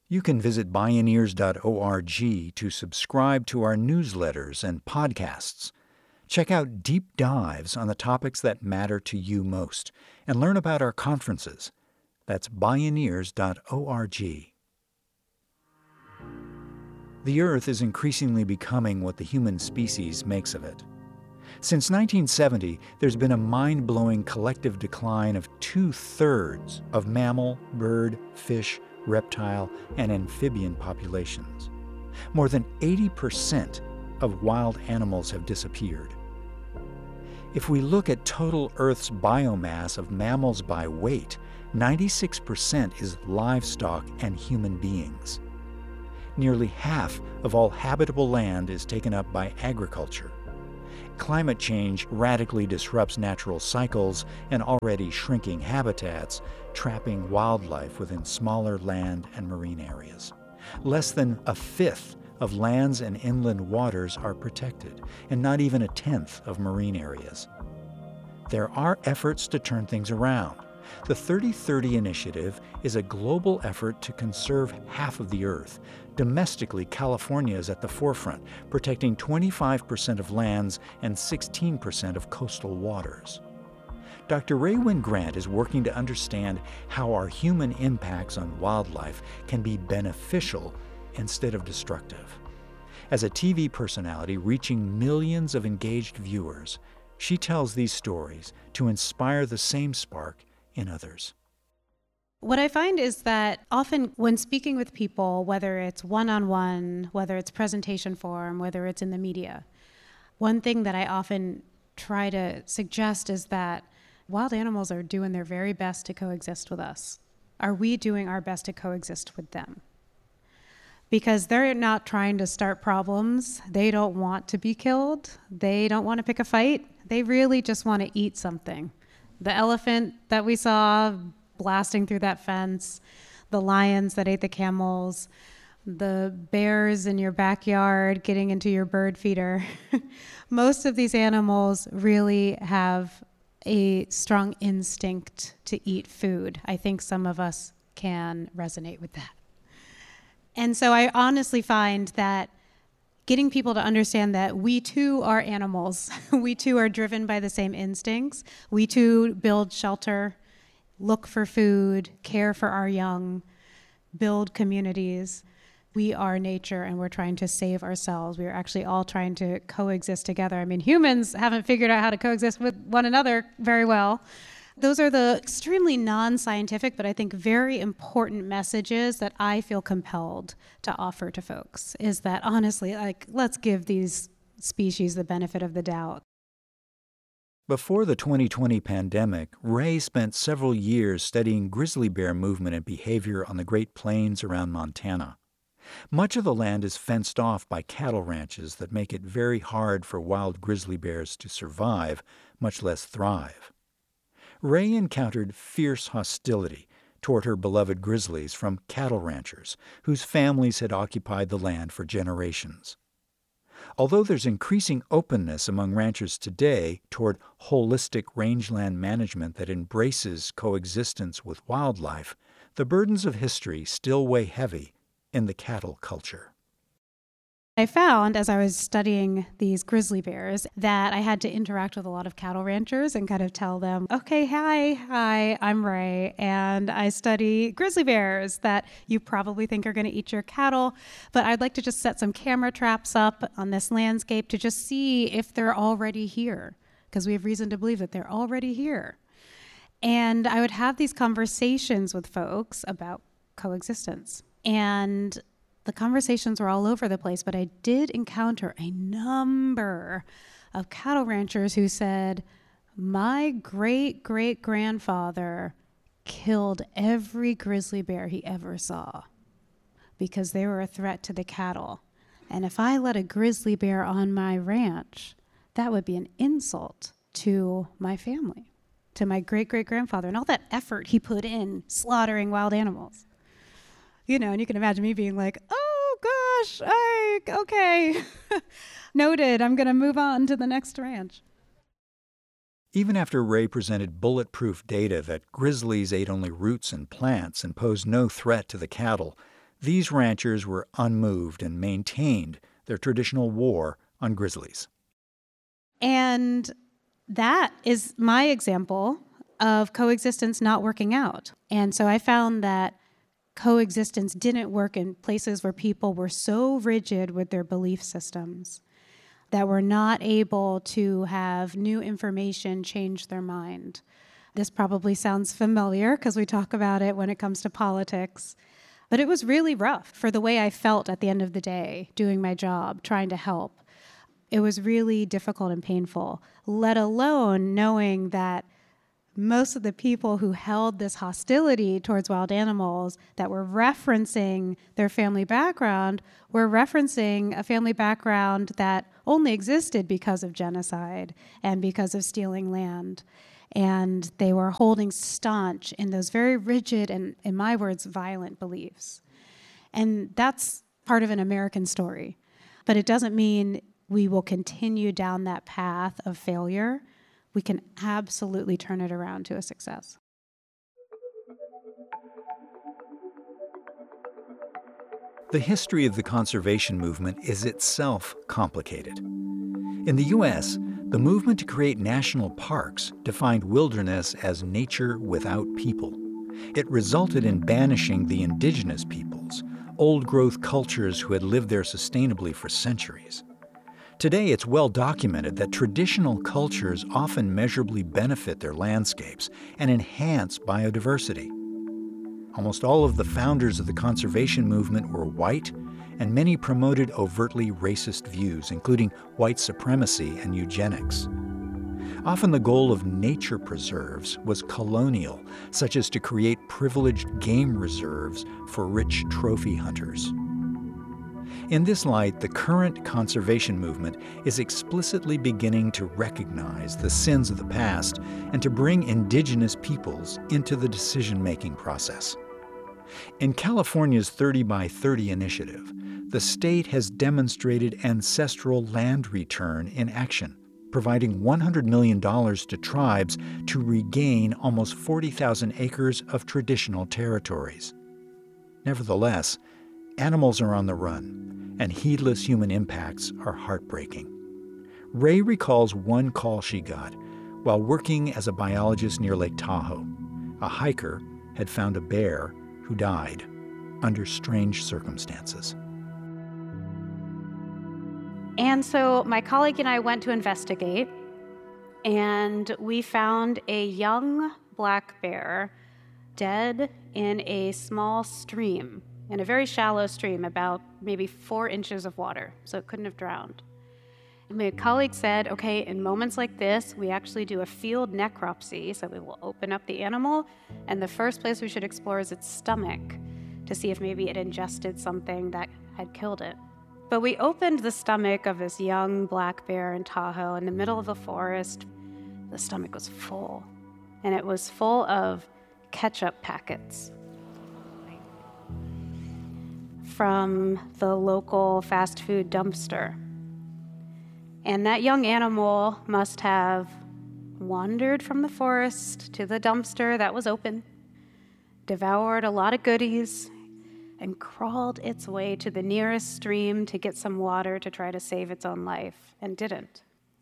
You can visit Bioneers.org to subscribe to our newsletters and podcasts. Check out deep dives on the topics that matter to you most and learn about our conferences. That's Bioneers.org. The Earth is increasingly becoming what the human species makes of it. Since 1970, there's been a mind-blowing collective decline of 2/3 of mammal, bird, fish, reptile, and amphibian populations. More than 80% of wild animals have disappeared. If we look at total Earth's biomass of mammals by weight, 96% is livestock and human beings. Nearly half of all habitable land is taken up by agriculture. Climate change radically disrupts natural cycles and already shrinking habitats, trapping wildlife within smaller land and marine areas. Less than a fifth of lands and inland waters are protected, and not even a tenth of marine areas. There are efforts to turn things around. The 3030 Initiative is a global effort to conserve half of the Earth. Domestically, California is at the forefront, protecting 25% of lands and 16% of coastal waters. Dr. Raewyn Grant is working to understand how our human impacts on wildlife can be beneficial instead of destructive. As a TV personality reaching millions of engaged viewers, she tells these stories to inspire the same spark in others. What I find is that often when speaking with people, whether it's one-on-one, whether it's presentation form, whether it's in the media, one thing that I often try to suggest is that wild animals are doing their very best to coexist with us. Are we doing our best to coexist with them? Because they're not trying to start problems. They don't want to be killed. They don't want to pick a fight. They really just want to eat something. The elephant that we saw blasting through that fence, the lions that ate the camels, the bears in your backyard getting into your bird feeder. Most of these animals really have a strong instinct to eat food. I think some of us can resonate with that. And so I honestly find that getting people to understand that we too are animals. We too are driven by the same instincts. We too build shelter, look for food, care for our young, build communities. We are nature and we're trying to save ourselves. We are actually all trying to coexist together. I mean, humans haven't figured out how to coexist with one another very well. Those are the extremely non-scientific, but I think very important messages that I feel compelled to offer to folks, is that honestly, let's give these species the benefit of the doubt. Before the 2020 pandemic, Ray spent several years studying grizzly bear movement and behavior on the Great Plains around Montana. Much of the land is fenced off by cattle ranches that make it very hard for wild grizzly bears to survive, much less thrive. Ray encountered fierce hostility toward her beloved grizzlies from cattle ranchers whose families had occupied the land for generations. Although there's increasing openness among ranchers today toward holistic rangeland management that embraces coexistence with wildlife, the burdens of history still weigh heavy in the cattle culture. I found as I was studying these grizzly bears that I had to interact with a lot of cattle ranchers and kind of tell them, okay, hi, I'm Ray, and I study grizzly bears that you probably think are going to eat your cattle, but I'd like to just set some camera traps up on this landscape to just see if they're already here, because we have reason to believe that they're already here. And I would have these conversations with folks about coexistence. And the conversations were all over the place, but I did encounter a number of cattle ranchers who said, my great-great-grandfather killed every grizzly bear he ever saw because they were a threat to the cattle. And if I let a grizzly bear on my ranch, that would be an insult to my family, to my great-great-grandfather, and all that effort he put in slaughtering wild animals. You know, and you can imagine me being like, oh, gosh, okay. Noted. I'm going to move on to the next ranch. Even after Ray presented bulletproof data that grizzlies ate only roots and plants and posed no threat to the cattle, These ranchers were unmoved and maintained their traditional war on grizzlies. And that is my example of coexistence not working out. And so I found that coexistence didn't work in places where people were so rigid with their belief systems that were not able to have new information change their mind. This probably sounds familiar because we talk about it when it comes to politics. But it was really rough for the way I felt at the end of the day, doing my job, trying to help. It was really difficult and painful, let alone knowing that most of the people who held this hostility towards wild animals that were referencing their family background were referencing a family background that only existed because of genocide and because of stealing land. And they were holding staunch in those very rigid and, in my words, violent beliefs. And that's part of an American story. But it doesn't mean we will continue down that path of failure. We can absolutely turn it around to a success. The history of the conservation movement is itself complicated. In the U.S., the movement to create national parks defined wilderness as nature without people. It resulted in banishing the indigenous peoples, old-growth cultures who had lived there sustainably for centuries. Today, it's well documented that traditional cultures often measurably benefit their landscapes and enhance biodiversity. Almost all of the founders of the conservation movement were white, and many promoted overtly racist views, including white supremacy and eugenics. Often the goal of nature preserves was colonial, such as to create privileged game reserves for rich trophy hunters. In this light, the current conservation movement is explicitly beginning to recognize the sins of the past and to bring indigenous peoples into the decision-making process. In California's 30 by 30 initiative, the state has demonstrated ancestral land return in action, providing $100 million to tribes to regain almost 40,000 acres of traditional territories. Nevertheless, animals are on the run, and heedless human impacts are heartbreaking. Ray recalls one call she got while working as a biologist near Lake Tahoe. A hiker had found a bear who died under strange circumstances. And so my colleague and I went to investigate, and we found a young black bear dead in a small stream, in a very shallow stream, about maybe 4 inches of water, so it couldn't have drowned. My colleague said, okay, in moments like this, we actually do a field necropsy, so we will open up the animal, and the first place we should explore is its stomach to see if maybe it ingested something that had killed it. But we opened the stomach of this young black bear in Tahoe in the middle of the forest. The stomach was full, and it was full of ketchup packets from the local fast food dumpster. And that young animal must have wandered from the forest to the dumpster that was open, devoured a lot of goodies, and crawled its way to the nearest stream to get some water to try to save its own life, and didn't.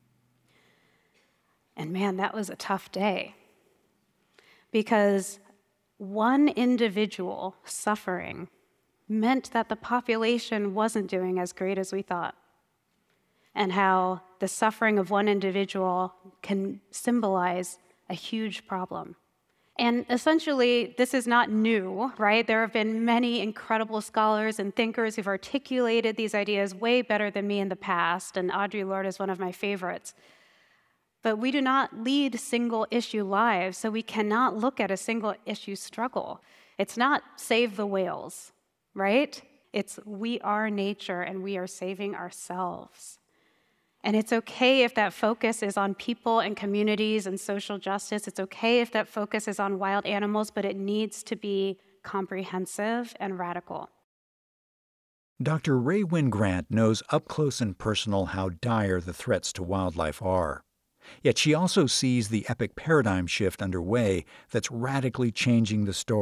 And man, that was a tough day, because one individual suffering meant that the population wasn't doing as great as we thought, and how the suffering of one individual can symbolize a huge problem. And essentially, this is not new, right? There have been many incredible scholars and thinkers who've articulated these ideas way better than me in the past, and Audre Lorde is one of my favorites. But we do not lead single-issue lives, so we cannot look at a single-issue struggle. It's not save the whales, right? It's we are nature, and we are saving ourselves. And it's okay if that focus is on people and communities and social justice. It's okay if that focus is on wild animals, but it needs to be comprehensive and radical. Dr. Rae Wynn Grant knows up close and personal how dire the threats to wildlife are. Yet she also sees the epic paradigm shift underway that's radically changing the story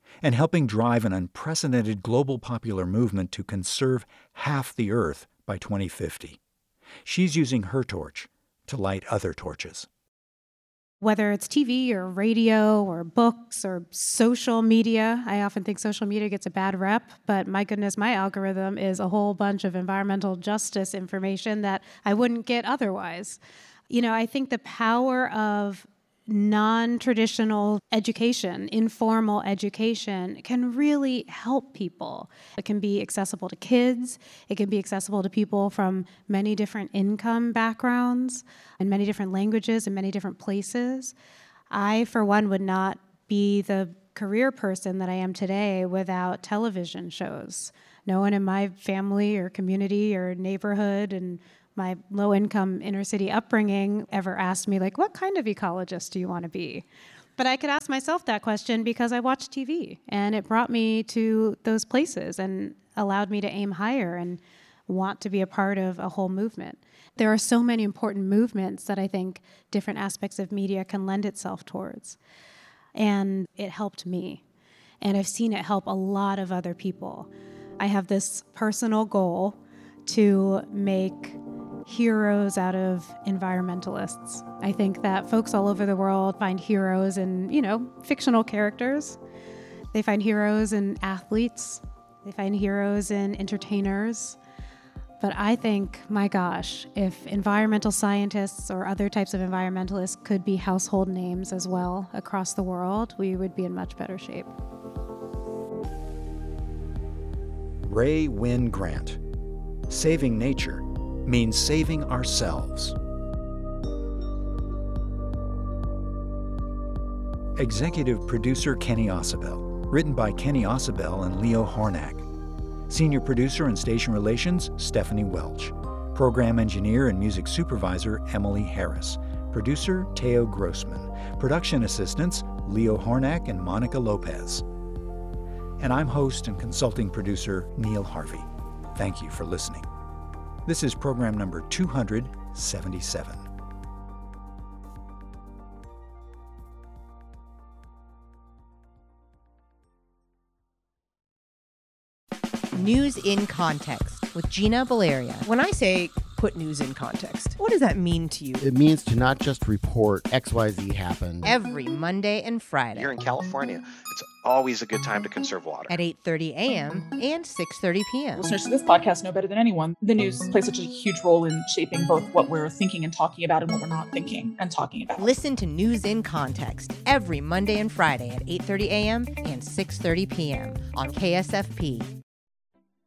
and helping drive an unprecedented global popular movement to conserve half the Earth by 2050. She's using her torch to light other torches. Whether it's TV or radio or books or social media, I often think social media gets a bad rep, but my goodness, my algorithm is a whole bunch of environmental justice information that I wouldn't get otherwise. I think the power of non-traditional education, informal education, can really help people. It can be accessible to kids. It can be accessible to people from many different income backgrounds and many different languages and many different places. I, for one, would not be the career person that I am today without television shows. No one in my family or community or neighborhood and my low-income inner-city upbringing ever asked me, what kind of ecologist do you want to be? But I could ask myself that question because I watched TV, and it brought me to those places and allowed me to aim higher and want to be a part of a whole movement. There are so many important movements that I think different aspects of media can lend itself towards. And it helped me. And I've seen it help a lot of other people. I have this personal goal to make heroes out of environmentalists. I think that folks all over the world find heroes in, fictional characters. They find heroes in athletes. They find heroes in entertainers. But I think, my gosh, if environmental scientists or other types of environmentalists could be household names as well across the world, we would be in much better shape. Rae Wynn Grant. Saving nature means saving ourselves. Executive producer Kenny Ausubel. Written by Kenny Ausubel and Leo Hornak. Senior producer and station relations, Stephanie Welch. Program engineer and music supervisor, Emily Harris. Producer, Teo Grossman. Production assistants, Leo Hornak and Monica Lopez. And I'm host and consulting producer, Neil Harvey. Thank you for listening. This is program number 277. News in Context with Gina Valeria. When I say put news in context, what does that mean to you? It means to not just report XYZ happened. Every Monday and Friday. Here in California, it's always a good time to conserve water. At 8:30 a.m. and 6:30 p.m. Listeners to this podcast know better than anyone. The news plays such a huge role in shaping both what we're thinking and talking about and what we're not thinking and talking about. Listen to News in Context every Monday and Friday at 8:30 a.m. and 6:30 p.m. on KSFP